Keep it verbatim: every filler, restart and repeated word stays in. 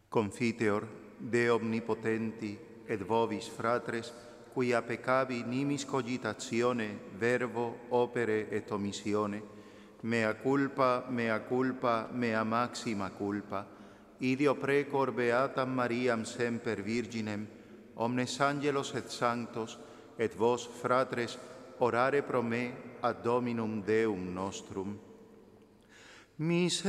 Confiteor, Deo omnipotenti, et vobis fratres, quia peccavi nimis cogitatione, verbo, opere et omissione, mea culpa, mea culpa, mea maxima culpa, idio precor beatam Mariam semper Virginem, omnes angelos et sanctos, et vos, fratres, orare pro me ad Dominum Deum nostrum. Misericors